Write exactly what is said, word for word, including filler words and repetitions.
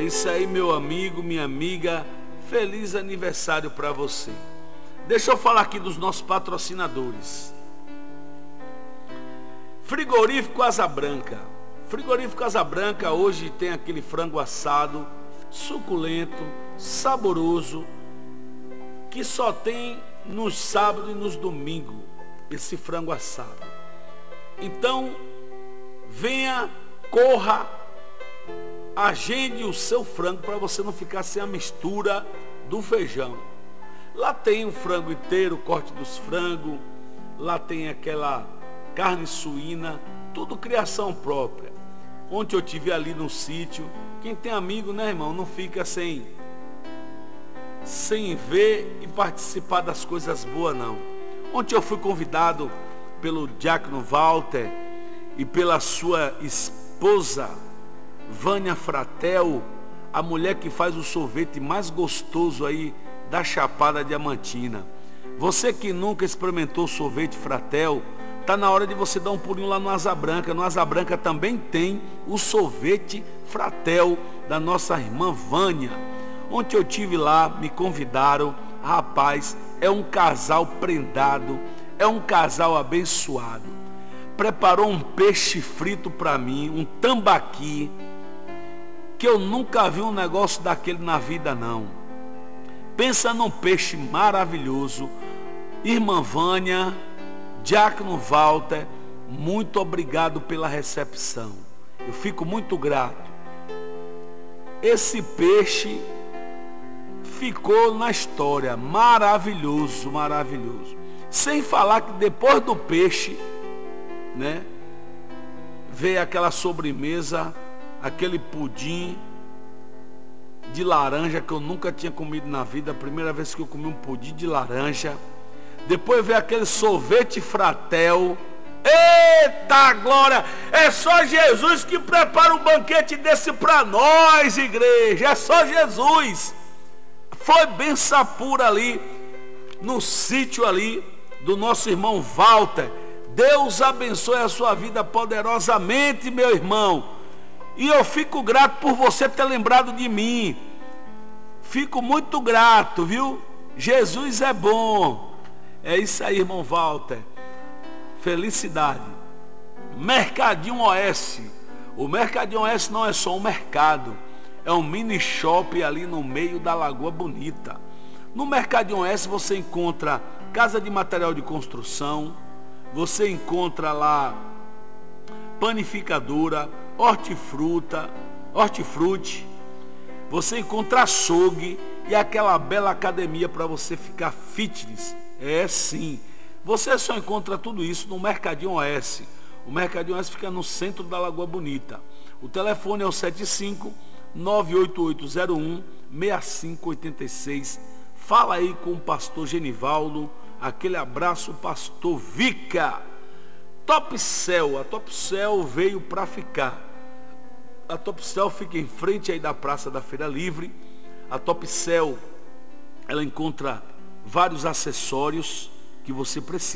isso aí, meu amigo, minha amiga. Feliz aniversário para você. Deixa eu falar aqui dos nossos patrocinadores. Frigorífico Asa Branca. Frigorífico Asa Branca hoje tem aquele frango assado, suculento, saboroso, que só tem nos sábados e nos domingos, esse frango assado. Então, venha, corra, agende o seu frango para você não ficar sem a mistura do feijão. Lá tem o frango inteiro, o corte dos frangos, lá tem aquela carne suína, tudo criação própria. Ontem eu tive ali no sítio. Quem tem amigo, né, irmão, não fica sem sem ver e participar das coisas boas, não. Ontem eu fui convidado pelo diácono Walter e pela sua esposa Vânia Fratel, a mulher que faz o sorvete mais gostoso aí da Chapada Diamantina. Você que nunca experimentou sorvete Fratel, tá na hora de você dar um pulinho lá no Asa Branca. No Asa Branca também tem o sorvete Fratel da nossa irmã Vânia. Ontem eu tive lá, me convidaram, rapaz, é um casal prendado, é um casal abençoado. Preparou um peixe frito para mim, um tambaqui, que eu nunca vi um negócio daquele na vida não. Pensa num peixe maravilhoso. Irmã Vânia, diácono Walter, muito obrigado pela recepção. Eu fico muito grato. Esse peixe ficou na história, maravilhoso, maravilhoso. Sem falar que depois do peixe, né, veio aquela sobremesa, aquele pudim de laranja que eu nunca tinha comido na vida, a primeira vez que eu comi um pudim de laranja. Depois veio aquele sorvete Fratel. Eita glória! É só Jesus que prepara um banquete desse para nós, igreja. É só Jesus. Foi benção pura ali no sítio ali do nosso irmão Walter. Deus abençoe a sua vida poderosamente, meu irmão. E eu fico grato por você ter lembrado de mim. Fico muito grato, viu? Jesus é bom. É isso aí, irmão Walter. Felicidade. Mercadinho O S. O Mercadinho O S não é só um mercado. É um mini shopping ali no meio da Lagoa Bonita. No Mercadinho O S você encontra casa de material de construção. Você encontra lá panificadora, hortifruta, hortifruti. Você encontra açougue e aquela bela academia para você ficar fitness. É sim. Você só encontra tudo isso no Mercadinho O S. O Mercadinho O S fica no centro da Lagoa Bonita. O telefone é o sete cinco nove oito oito zero um seis cinco oito seis. Fala aí com o pastor Genivaldo. Aquele abraço, pastor Vica. Topcel. A Topcel veio para ficar. A Topcel fica em frente aí da Praça da Feira Livre. A Topcel, ela encontra vários acessórios que você precisa.